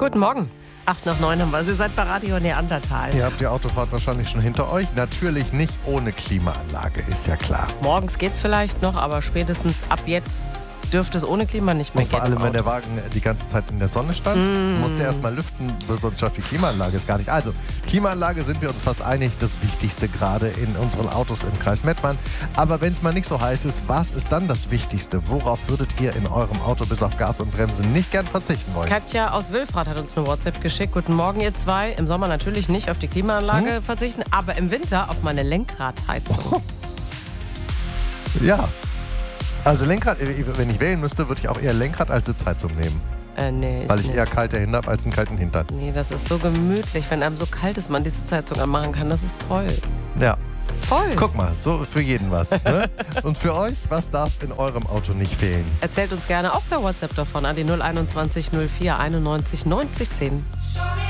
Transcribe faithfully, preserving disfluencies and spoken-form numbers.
Guten Morgen. acht nach neun haben wir. Sie seid bei Radio Neandertal. Ihr habt die Autofahrt wahrscheinlich schon hinter euch. Natürlich nicht ohne Klimaanlage, ist ja klar. Morgens geht's vielleicht noch, aber spätestens ab jetzt dürfte es ohne Klima nicht mehr Und vor gehen. allem, wenn der Wagen die ganze Zeit in der Sonne stand, Mm. musste er erst mal lüften, sonst schafft die Klimaanlage es gar nicht. Also, Klimaanlage sind wir uns fast einig, das Wichtigste gerade in unseren Autos im Kreis Mettmann. Aber wenn es mal nicht so heiß ist, was ist dann das Wichtigste? Worauf würdet ihr in eurem Auto bis auf Gas und Bremse nicht gern verzichten wollen? Katja aus Wilfrath hat uns eine WhatsApp geschickt. Guten Morgen, ihr zwei. Im Sommer natürlich nicht auf die Klimaanlage Hm? verzichten, aber im Winter auf meine Lenkradheizung. Ja. Also Lenkrad, wenn ich wählen müsste, würde ich auch eher Lenkrad als Sitzheizung nehmen. Äh, nee, Weil ich nicht. eher kalte Hände habe als einen kalten Hintern. Nee, das ist so gemütlich, wenn einem so kalt ist, man die Sitzheizung anmachen kann. Das ist toll. Ja. Toll. Guck mal, so für jeden was. Ne? Und für euch, was darf in eurem Auto nicht fehlen? Erzählt uns gerne auch per WhatsApp davon an die null einundzwanzig null vier einundneunzig neunzig zehn.